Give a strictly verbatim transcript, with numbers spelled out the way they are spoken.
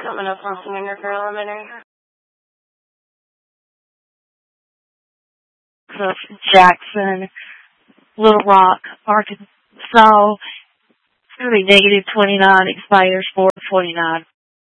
coming up on Swinger Preliminary. Cliff Jackson, Little Rock, Arkansas. It's going to be negative twenty-nine, expires four twenty-nine.